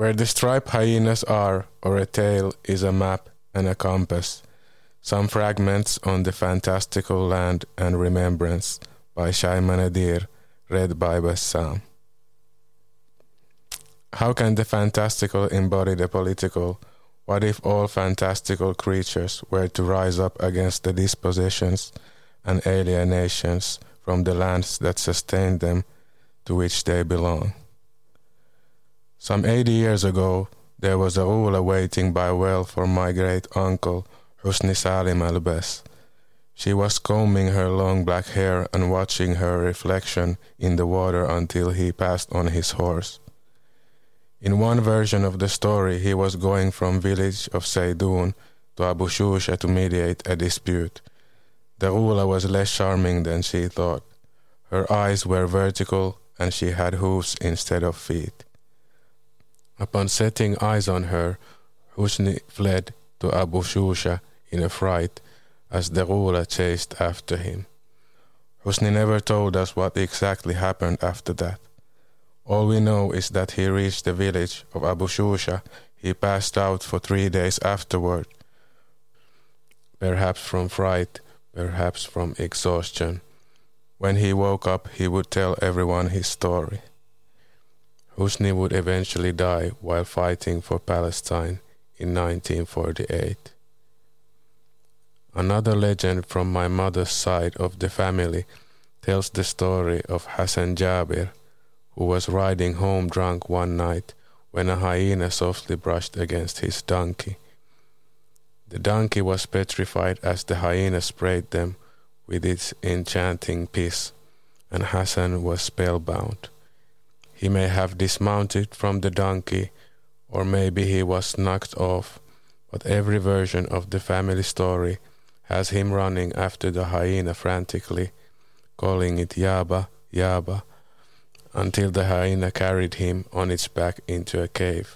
Where the striped hyenas are, or a tail is a map and a compass. Some fragments on the fantastical land and remembrance by Shaiman Adir, read by Bassam. How can the fantastical embody the political? What if all fantastical creatures were to rise up against the dispossessions and alienations from the lands that sustain them, to which they belong? Some 80 years ago, there was a Ula waiting by a well for my great-uncle, Husni Salim al-Bes. She was combing her long black hair and watching her reflection in the water until he passed on his horse. In one version of the story, he was going from village of Seydoun to Abu Shusha to mediate a dispute. The Ula was less charming than she thought. Her eyes were vertical and she had hooves instead of feet. Upon setting eyes on her, Husni fled to Abu Shusha in a fright as the Ula chased after him. Husni never told us what exactly happened after that. All we know is that he reached the village of Abu Shusha. He passed out for 3 days afterward, perhaps from fright, perhaps from exhaustion. When he woke up, he would tell everyone his story. Husni would eventually die while fighting for Palestine in 1948. Another legend from my mother's side of the family tells the story of Hassan Jabir, who was riding home drunk one night when a hyena softly brushed against his donkey. The donkey was petrified as the hyena sprayed them with its enchanting piss, and Hassan was spellbound. He may have dismounted from the donkey, or maybe he was knocked off, but every version of the family story has him running after the hyena frantically, calling it Yaba, Yaba, until the hyena carried him on its back into a cave.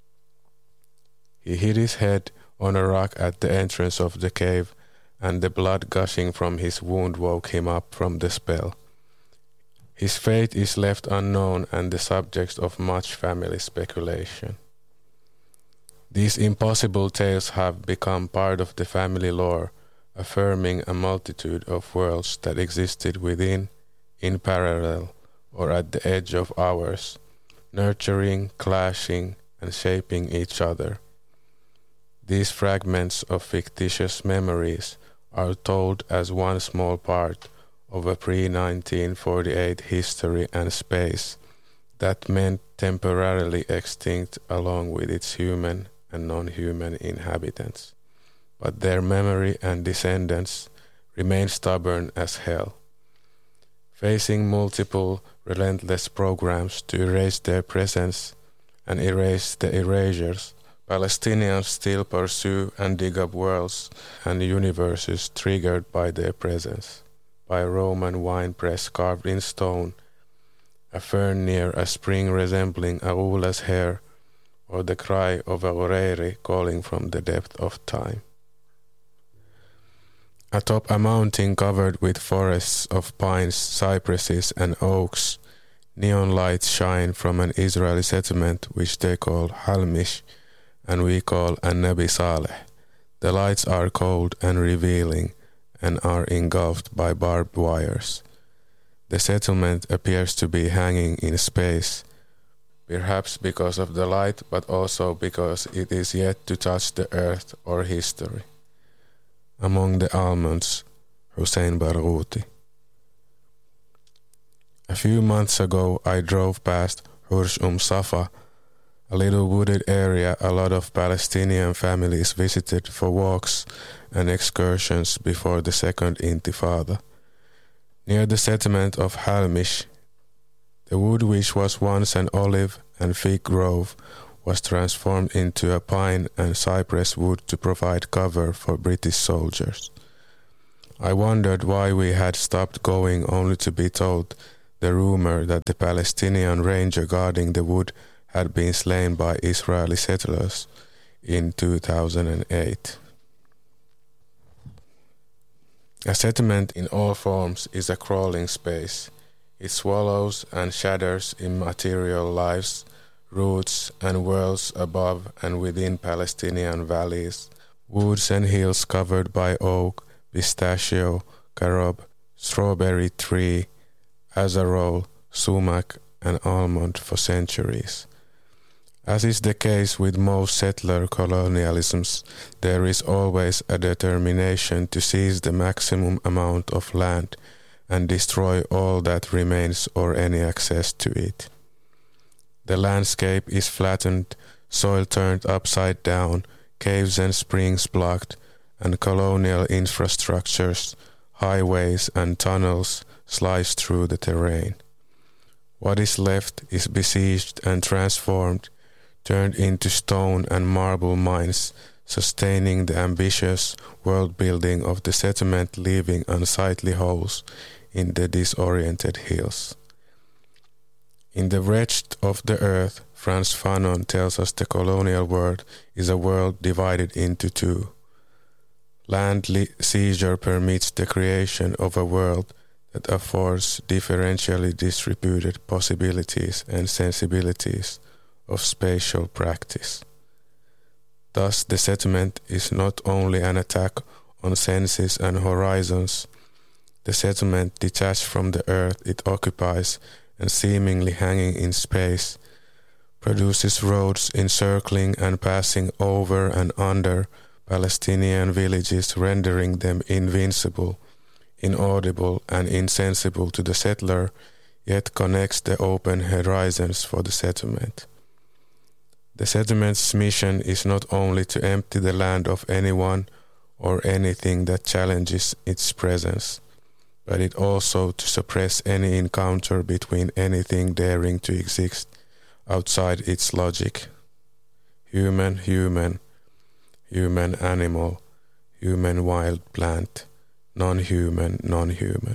He hit his head on a rock at the entrance of the cave, and the blood gushing from his wound woke him up from the spell. His fate is left unknown and the subject of much family speculation. These impossible tales have become part of the family lore, affirming a multitude of worlds that existed within, in parallel, or at the edge of ours, nurturing, clashing, and shaping each other. These fragments of fictitious memories are told as one small part of a pre-1948 history and space that meant temporarily extinct along with its human and non-human inhabitants. But their memory and descendants remain stubborn as hell, facing multiple relentless programs to erase their presence and erase the erasures. Palestinians still pursue and dig up worlds and universes triggered by their presence, by a Roman wine press carved in stone, a fern near a spring resembling a Ula's hair, or the cry of a Oreri calling from the depth of time. Atop a mountain covered with forests of pines, cypresses, and oaks, neon lights shine from an Israeli settlement which they call Halmish, and we call An-Nabi Saleh. The lights are cold and revealing, and are engulfed by barbed wires. The settlement appears to be hanging in space, perhaps because of the light, but also because it is yet to touch the earth or history. Among the almonds, Hussein Barghouti. A few months ago, I drove past Hursh Safa, a little wooded area a lot of Palestinian families visited for walks and excursions before the Second Intifada. Near the settlement of Halmish, the wood which was once an olive and fig grove was transformed into a pine and cypress wood to provide cover for British soldiers. I wondered why we had stopped going, only to be told the rumor that the Palestinian ranger guarding the wood had been slain by Israeli settlers in 2008. A settlement in all forms is a crawling space. It swallows and shatters immaterial lives, roots and worlds above and within Palestinian valleys, woods and hills covered by oak, pistachio, carob, strawberry tree, azarole, sumac, and almond for centuries. As is the case with most settler colonialisms, there is always a determination to seize the maximum amount of land and destroy all that remains or any access to it. The landscape is flattened, soil turned upside down, caves and springs blocked, and colonial infrastructures, highways and tunnels slice through the terrain. What is left is besieged and transformed, turned into stone and marble mines, sustaining the ambitious world-building of the settlement, leaving unsightly holes in the disoriented hills. In The Wretched of the Earth, Frantz Fanon tells us the colonial world is a world divided into two. Land seizure permits the creation of a world that affords differentially distributed possibilities and sensibilities of spatial practice. Thus, the settlement is not only an attack on senses and horizons. The settlement, detached from the earth it occupies and seemingly hanging in space, produces roads encircling and passing over and under Palestinian villages, rendering them invincible, inaudible, and insensible to the settler, yet connects the open horizons for the settlement. The settlement's mission is not only to empty the land of anyone or anything that challenges its presence, but it also to suppress any encounter between anything daring to exist outside its logic. Human, human, human animal, human wild plant, non-human, non-human.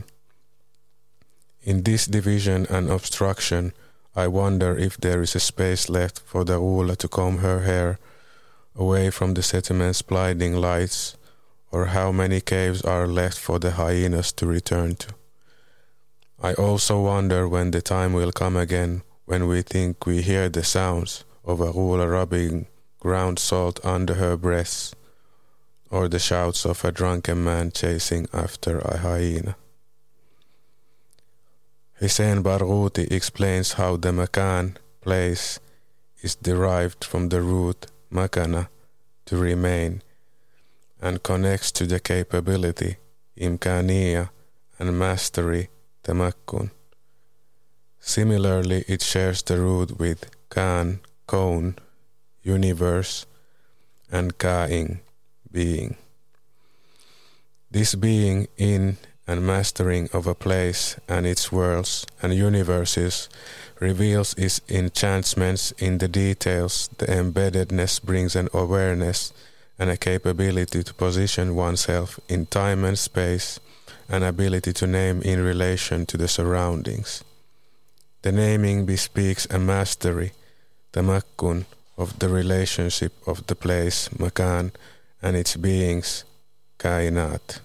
In this division and obstruction, I wonder if there is a space left for the Ghula to comb her hair away from the settlement's blinding lights, or how many caves are left for the hyenas to return to. I also wonder when the time will come again when we think we hear the sounds of a Ghula rubbing ground salt under her breasts, or the shouts of a drunken man chasing after a hyena. Hussein Barghouti explains how the makan, place, is derived from the root makana, to remain, and connects to the capability, imkaniya, and mastery, tamakkun. Similarly, it shares the root with kan, kaun, universe, and kain, being. This being in and mastering of a place and its worlds and universes reveals its enchantments in the details. The embeddedness brings an awareness and a capability to position oneself in time and space, an ability to name in relation to the surroundings. The naming bespeaks a mastery, tamakkun, of the relationship of the place, makan, and its beings, kainat.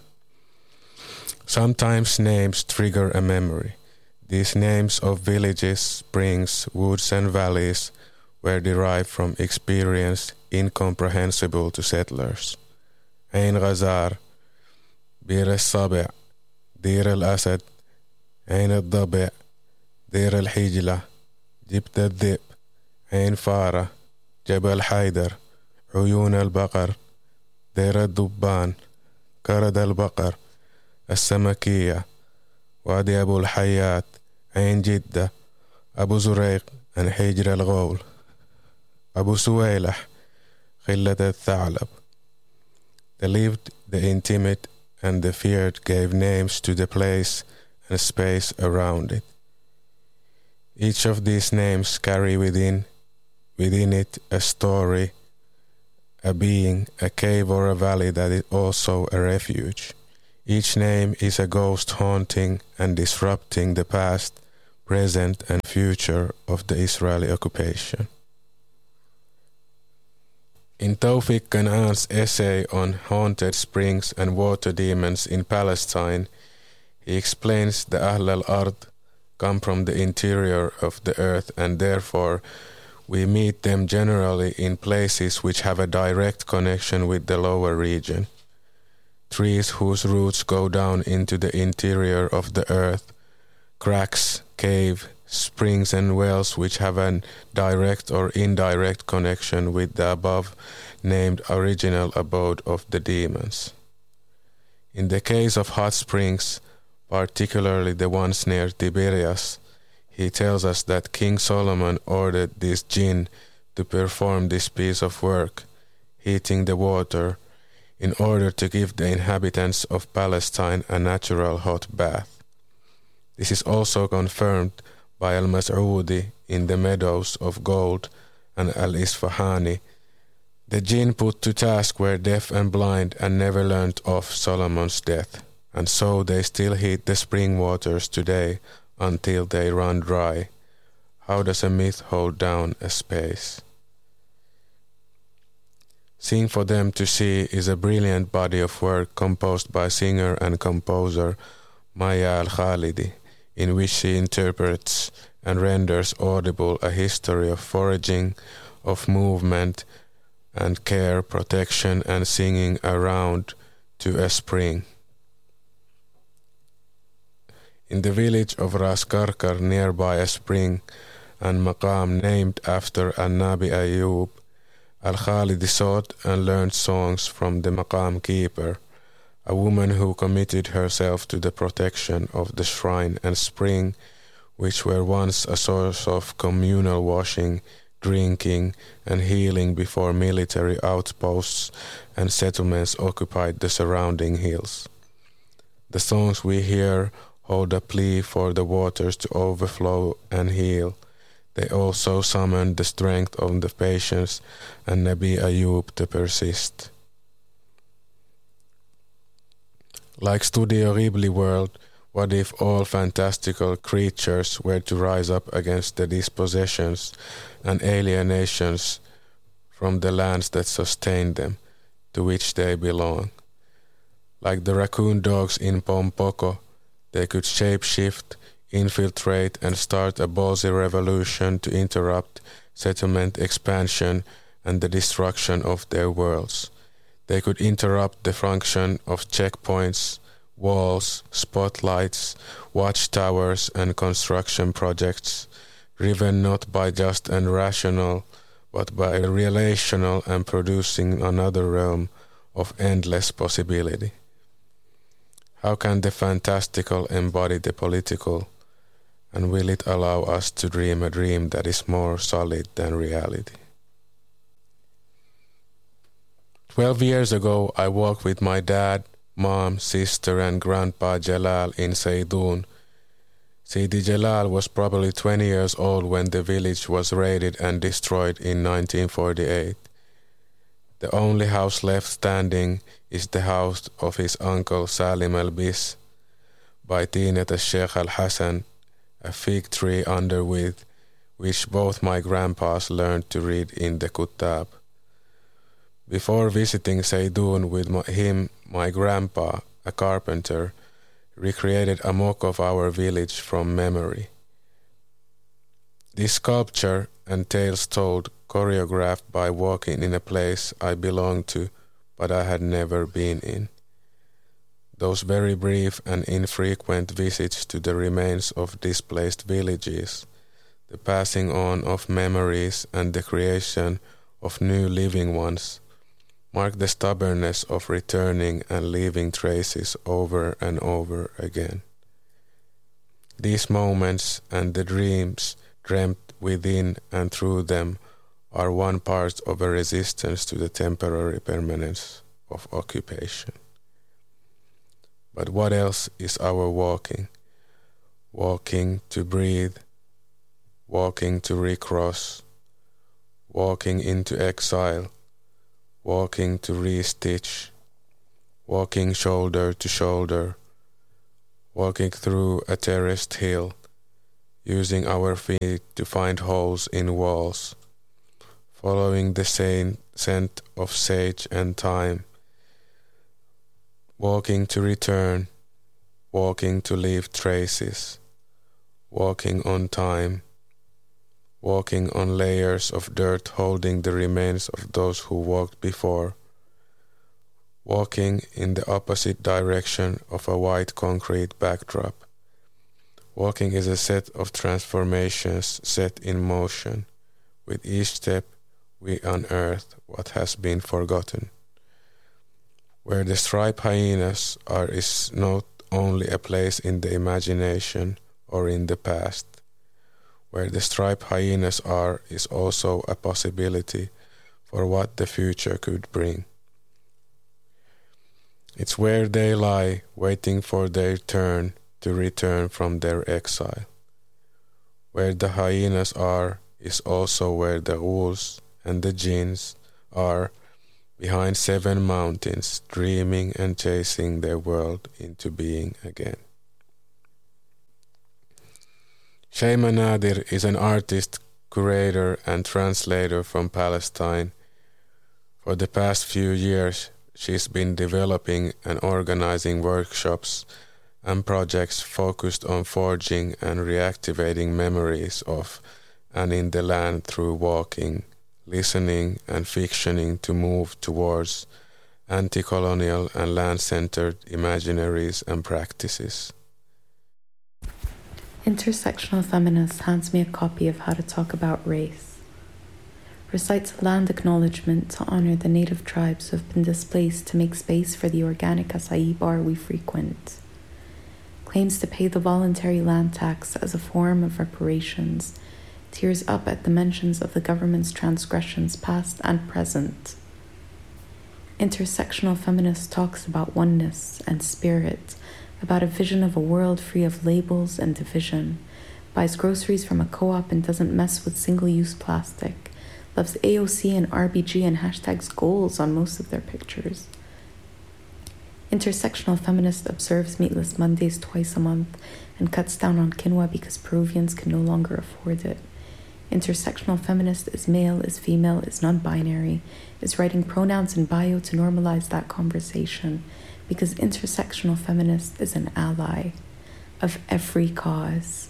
Sometimes names trigger a memory. These names of villages, springs, woods, and valleys were derived from experience incomprehensible to settlers. Ain Ghazar, Bir al-Sabi', Dir al-Asad, Ain al-Dabi', Dir al-Hijla, Jibt al-Dhib, Ain Farah, Jabal Haidar, Uyun al-Baqar, Dir al-Dubban, Karad al-Baqar, السمكية, وادي أبو الحيات, عين جدة, أبو زريق, and حجر الغول, أبو سويلح, خلة الثعلب. The lived, the intimate, and the feared gave names to the place and space around it. Each of these names carry within it a story, a being, a cave or a valley that is also a refuge. Each name is a ghost haunting and disrupting the past, present, and future of the Israeli occupation. In Tawfiq Kan'an's essay on haunted springs and water demons in Palestine, he explains the Ahl al-Ard come from the interior of the earth and therefore We meet them generally in places which have a direct connection with the lower region. Trees whose roots go down into the interior of the earth, cracks, cave, springs and wells which have a direct or indirect connection with the above named original abode of the demons. In the case of hot springs, particularly the ones near Tiberias, he tells us that King Solomon ordered this jinn to perform this piece of work, heating the water, in order to give the inhabitants of Palestine a natural hot bath. This is also confirmed by Al-Mas'udi in the Meadows of Gold and Al-Isfahani. The jinn put to task were deaf and blind and never learnt of Solomon's death, and so they still heat the spring waters today until they run dry. How does a myth hold down a space? Sing for Them to See is a brilliant body of work composed by singer and composer Maya Al-Khalidi, in which she interprets and renders audible a history of foraging, of movement and care, protection and singing around to a spring. In the village of Ras Karkar, nearby a spring and maqam named after An-Nabi Ayyub, Al-Khalidi sought and learned songs from the maqam keeper, a woman who committed herself to the protection of the shrine and spring, which were once a source of communal washing, drinking, and healing before military outposts and settlements occupied the surrounding hills. The songs we hear hold a plea for the waters to overflow and heal. They also summon the strength of the patience and Nabi Ayub to persist. Like Studio Ghibli world, what if all fantastical creatures were to rise up against the dispossessions and alienations from the lands that sustain them, to which they belong? Like the raccoon dogs in Pompoko, they could shape-shift, infiltrate and start a ballsy revolution to interrupt settlement expansion and the destruction of their worlds. They could interrupt the function of checkpoints, walls, spotlights, watchtowers and construction projects, driven not by just and rational, but by relational and producing another realm of endless possibility. How can the fantastical embody the political, and will it allow us to dream a dream that is more solid than reality? 12 years ago, I walked with my dad, mom, sister and grandpa Jalal in Saydun. Sidi Jalal was probably 20 years old when the village was raided and destroyed in 1948. The only house left standing is the house of his uncle Salim al-Bis, by Tinat al-Sheikh al-Hassan, a fig tree under which both my grandpas learned to read in the Kutab. Before visiting Saydun with my grandpa, a carpenter, recreated a mock of our village from memory. This sculpture and tales told, choreographed by walking in a place I belonged to, but I had never been in. Those very brief and infrequent visits to the remains of displaced villages, the passing on of memories and the creation of new living ones, mark the stubbornness of returning and leaving traces over and over again. These moments and the dreams dreamt within and through them are one part of a resistance to the temporary permanence of occupation. But what else is our walking? Walking to breathe, walking to recross, walking into exile, walking to restitch, walking shoulder to shoulder, walking through a terraced hill, using our feet to find holes in walls, following the scent of sage and thyme, walking to return, walking to leave traces, walking on time, walking on layers of dirt holding the remains of those who walked before, walking in the opposite direction of a white concrete backdrop. Walking is a set of transformations set in motion. With each step, we unearth what has been forgotten. Where the striped hyenas are is not only a place in the imagination or in the past. Where the striped hyenas are is also a possibility for what the future could bring. It's where they lie, waiting for their turn to return from their exile. Where the hyenas are is also where the ghouls and the jinns are, behind 7 mountains, dreaming and chasing their world into being again. Shaima Nadir is an artist, curator and translator from Palestine. For the past few years, she's been developing and organizing workshops and projects focused on forging and reactivating memories of and in the land through walking, listening and fictioning to move towards anti-colonial and land-centered imaginaries and practices. Intersectional Feminist hands me a copy of How to Talk About Race. Recites a land acknowledgement to honor the native tribes who have been displaced to make space for the organic acai bar we frequent. Claims to pay the voluntary land tax as a form of reparations, tears up at the mentions of the government's transgressions past and present. Intersectional Feminist talks about oneness and spirit, about a vision of a world free of labels and division, buys groceries from a co-op and doesn't mess with single-use plastic, loves AOC and RBG and hashtags goals on most of their pictures. Intersectional Feminist observes Meatless Mondays twice a month and cuts down on quinoa because Peruvians can no longer afford it. Intersectional Feminist is male, is female, is non-binary, is writing pronouns in bio to normalize that conversation, because Intersectional Feminist is an ally of every cause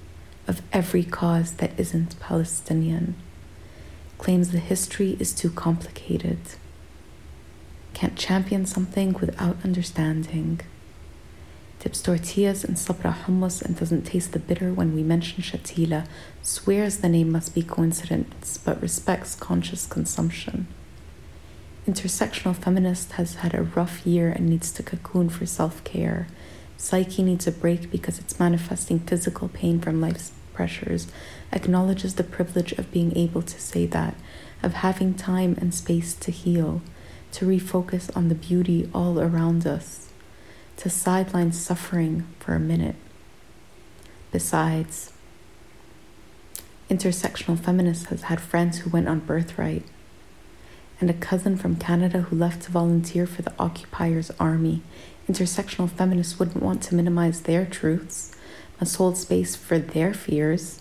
that isn't Palestinian. Claims the history is too complicated. Can't champion something without understanding. Dips tortillas in sabra hummus and doesn't taste the bitter when we mention shatila, swears the name must be coincidence, but respects conscious consumption. Intersectional Feminist has had a rough year and needs to cocoon for self-care. Psyche needs a break because it's manifesting physical pain from life's pressures, acknowledges the privilege of being able to say that, of having time and space to heal, to refocus on the beauty all around us, to sideline suffering for a minute. Besides, Intersectional Feminist has had friends who went on birthright, and a cousin from Canada who left to volunteer for the occupier's army. Intersectional Feminists wouldn't want to minimize their truths, must hold space for their fears.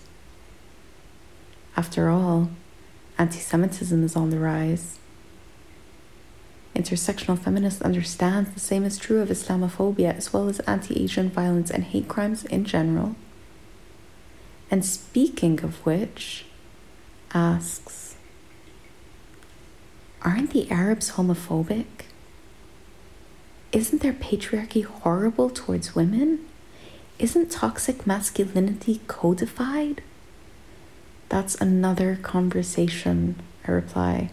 After all, anti-Semitism is on the rise. Intersectional Feminist understands the same is true of Islamophobia as well as anti-Asian violence and hate crimes in general. And speaking of which, asks, aren't the Arabs homophobic? Isn't their patriarchy horrible towards women? Isn't toxic masculinity codified? That's another conversation, I reply.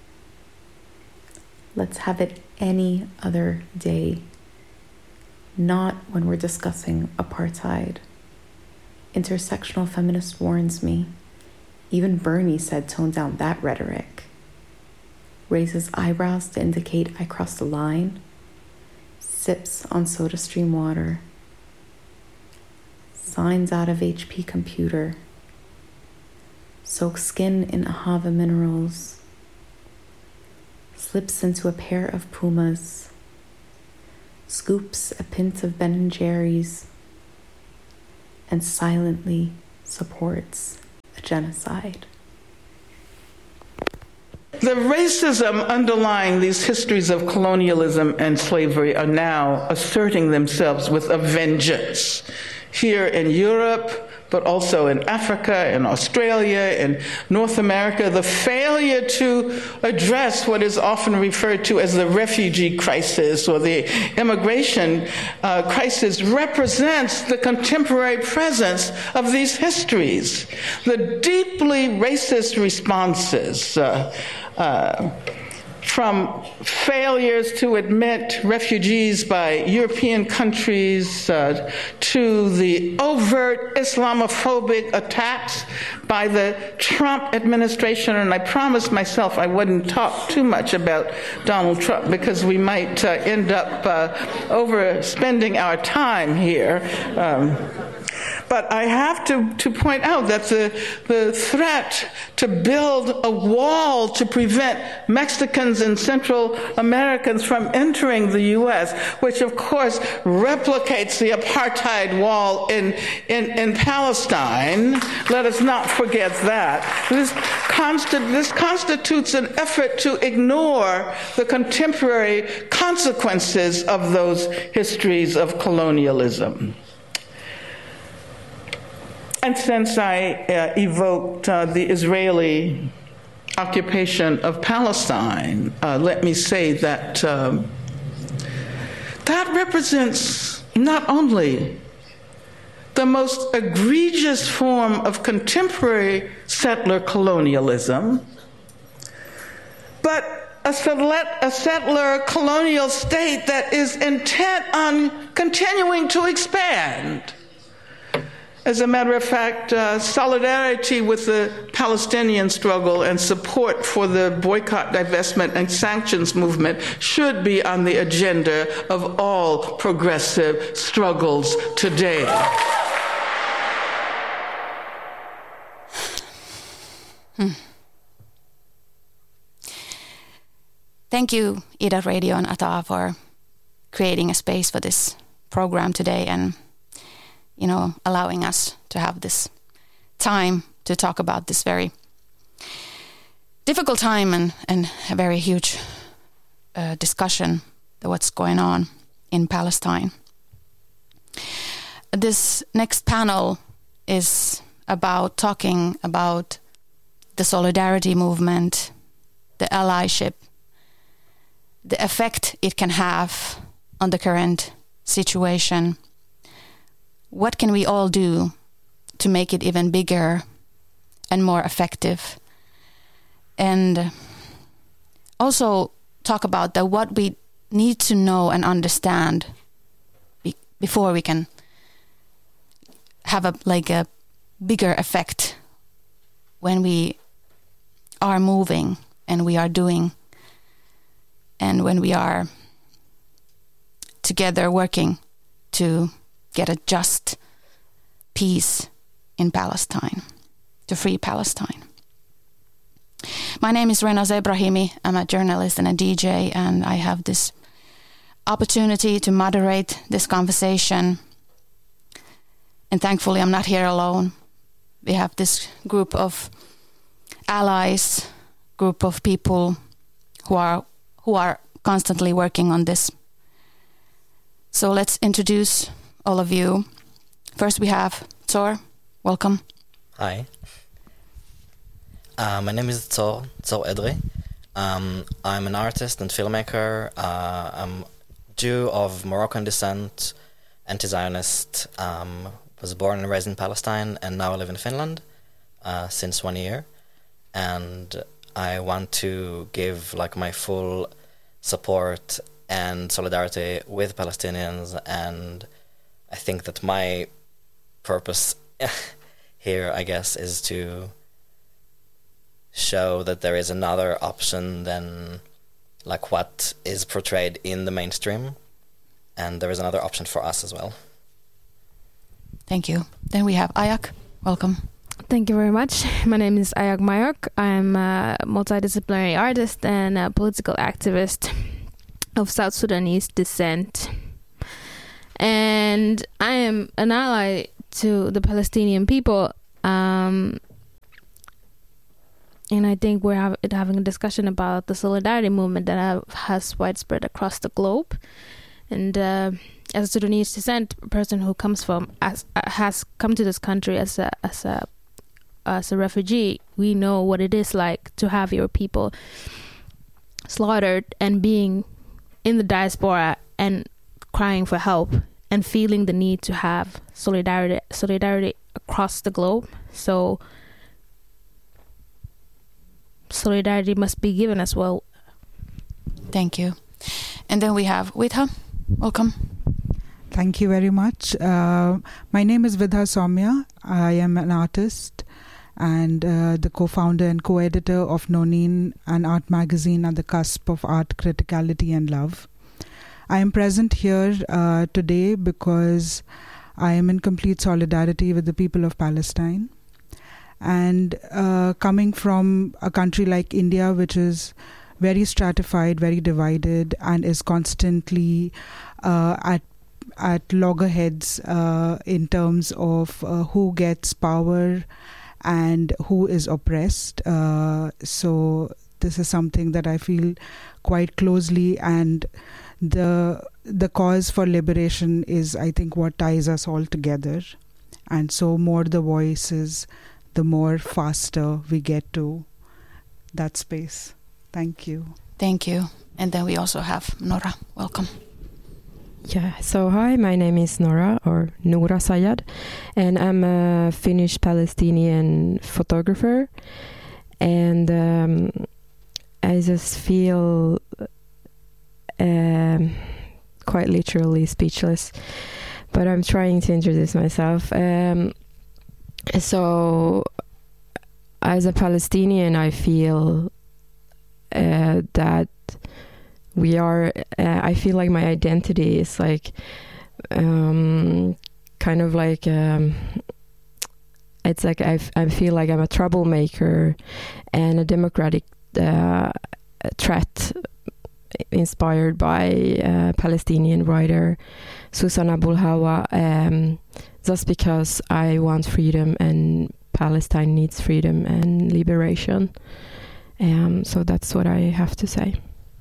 Let's have it any other day, not when we're discussing apartheid. Intersectional Feminist warns me. Even Bernie said tone down that rhetoric. Raises eyebrows to indicate I crossed the line, sips on SodaStream water, signs out of HP computer, soaks skin in Ahava minerals, slips into a pair of Pumas, scoops a pint of Ben & Jerry's, and silently supports a genocide. The racism underlying these histories of colonialism and slavery are now asserting themselves with a vengeance. Here in Europe, but also in Africa, in Australia, in North America, the failure to address what is often referred to as the refugee crisis or the immigration crisis represents the contemporary presence of these histories. The deeply racist responses from failures to admit refugees by European countries to the overt Islamophobic attacks by the Trump administration. And I promised myself I wouldn't talk too much about Donald Trump because we might end up overspending our time here. But I have to point out that the threat to build a wall to prevent Mexicans and Central Americans from entering the U.S., which of course replicates the apartheid wall in Palestine, let us not forget that. This constitutes an effort to ignore the contemporary consequences of those histories of colonialism. And since I evoked the Israeli occupation of Palestine, let me say that that represents not only the most egregious form of contemporary settler colonialism, but a settler colonial state that is intent on continuing to expand. As a matter of fact, solidarity with the Palestinian struggle and support for the boycott, divestment, and sanctions movement should be on the agenda of all progressive struggles today. Thank you, Ida Radio and Ata, for creating a space for this program today and allowing us to have this time to talk about this very difficult time and a very huge discussion of what's going on in Palestine. This next panel is about talking about the solidarity movement, the allyship, the effect it can have on the current situation. What can we all do to make it even bigger and more effective? And also talk about what we need to know and understand before we can have a bigger effect when we are moving and we are doing and when we are together working to get a just peace in Palestine, to free Palestine. My name is Renaz Ebrahimi. I'm a journalist and a DJ, and I have this opportunity to moderate this conversation. And thankfully, I'm not here alone. We have this group of allies, group of people who are constantly working on this. So let's introduce all of you. First we have Tzor. Welcome. Hi. My name is Tzor Edri. I'm an artist and filmmaker. I'm Jew of Moroccan descent, anti-Zionist. Was born and raised in Palestine, and now I live in Finland since 1 year. And I want to give my full support and solidarity with Palestinians, and I think that my purpose here, I guess, is to show that there is another option than what is portrayed in the mainstream, and there is another option for us as well. Thank you. Then we have Ayak. Welcome. Thank you very much. My name is Ayak Mayok. I'm a multidisciplinary artist and a political activist of South Sudanese descent. And I am an ally to the Palestinian people. And I think we're having a discussion about the solidarity movement that has widespread across the globe. And as a Sudanese descent person who comes from has come to this country as a refugee, we know what it is like to have your people slaughtered and being in the diaspora and crying for help and feeling the need to have solidarity across the globe. So solidarity must be given as well. Thank you. And then we have Vidha. Welcome. Thank you very much. My name is Vidha Soumya. I am an artist and the co-founder and co-editor of Nonin, an art magazine at the cusp of art criticality and love. I am present here today because I am in complete solidarity with the people of Palestine. And coming from a country like India, which is very stratified, very divided, and is constantly at loggerheads in terms of who gets power and who is oppressed. So this is something that I feel quite closely, and the cause for liberation is, I think, what ties us all together. And so more the voices, the more faster we get to that space. Thank you. Thank you. And then we also have Nora. Welcome. Yeah, so hi, my name is Nora, or Noura Sayad, and I'm a Finnish Palestinian photographer, and I just feel quite literally speechless, but I'm trying to introduce myself. So as a Palestinian, I feel that we are, I feel like my identity is like, kind of like, it's like I feel like I'm a troublemaker and a democratic threat, inspired by Palestinian writer Susan Abu Hawa, just because I want freedom and Palestine needs freedom and liberation. So that's what I have to say.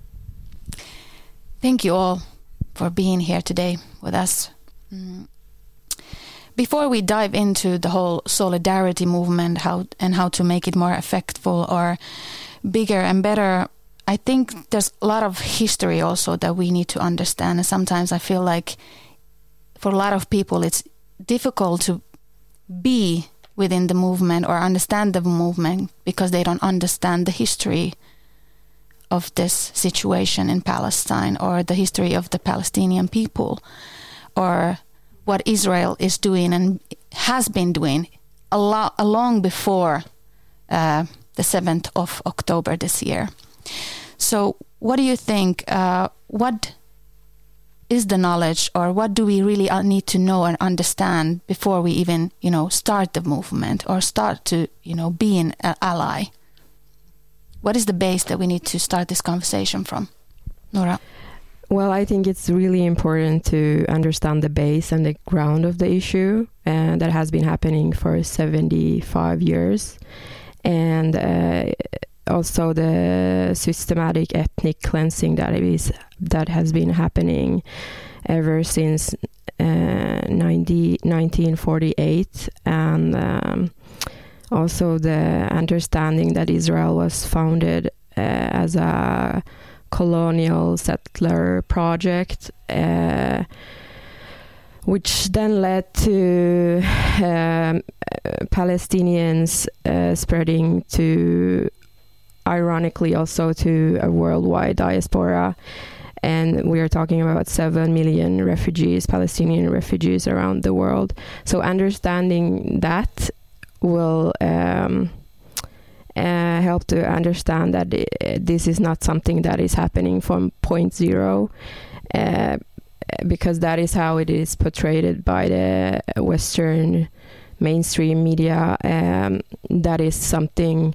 Thank you all for being here today with us. Before we dive into the whole solidarity movement, how to make it more effectful or bigger and better, I think there's a lot of history also that we need to understand. And sometimes I feel like for a lot of people it's difficult to be within the movement or understand the movement because they don't understand the history of this situation in Palestine, or the history of the Palestinian people, or what Israel is doing and has been doing long before the 7th of October this year. So what do you think, what is the knowledge, or what do we really need to know and understand before we even, start the movement or start to, be an ally? What is the base that we need to start this conversation from? Nora? Well, I think it's really important to understand the base and the ground of the issue, and that has been happening for 75 years. And also the systematic ethnic cleansing that has been happening ever since 1948, and also the understanding that Israel was founded as a colonial settler project, which then led to Palestinians spreading to, ironically, also to a worldwide diaspora. And we are talking about 7 million refugees, Palestinian refugees around the world. So understanding that will help to understand that this is not something that is happening from point zero, because that is how it is portrayed by the Western mainstream media. That is something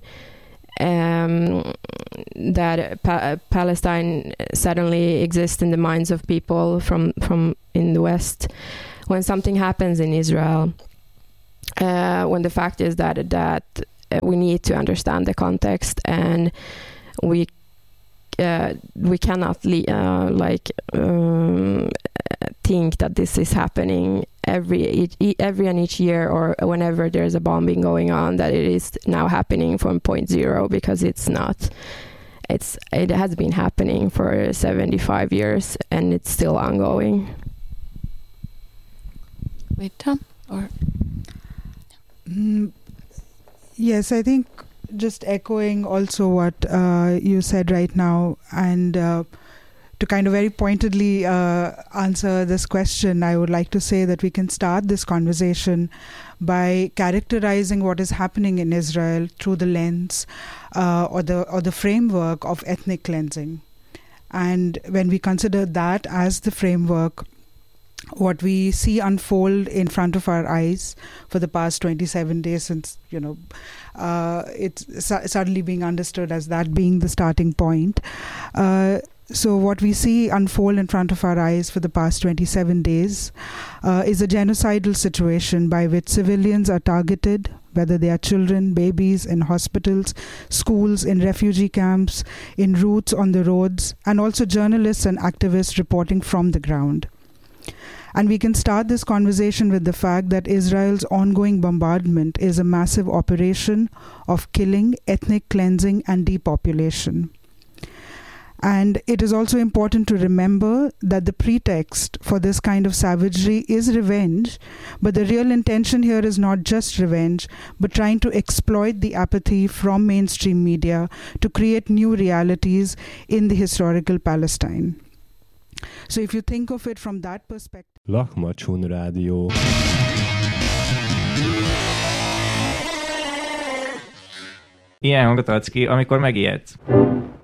that Palestine suddenly exists in the minds of people from in the West. When something happens in Israel, when the fact is that we need to understand the context, and we cannot think that this is happening every and each year, or whenever there's a bombing going on, that it is now happening from point zero, because it's not. It has been happening for 75 years and it's still ongoing. Wait, Tom? Or yes, I think just echoing also what you said right now, and to kind of very pointedly answer this question, I would like to say that we can start this conversation by characterizing what is happening in Israel through the lens or the framework of ethnic cleansing. And when we consider that as the framework, what we see unfold in front of our eyes for the past 27 days since, it's suddenly being understood as that being the starting point. So what we see unfold in front of our eyes for the past 27 days is a genocidal situation by which civilians are targeted, whether they are children, babies, in hospitals, schools, in refugee camps, in routes on the roads, and also journalists and activists reporting from the ground. And we can start this conversation with the fact that Israel's ongoing bombardment is a massive operation of killing, ethnic cleansing, and depopulation. And it is also important to remember that the pretext for this kind of savagery is revenge, but the real intention here is not just revenge, but trying to exploit the apathy from mainstream media to create new realities in the historical Palestine. So if you think of it from that perspective... Lakmacsún Rádió. Ilyen hangot adsz ki, amikor megijedsz.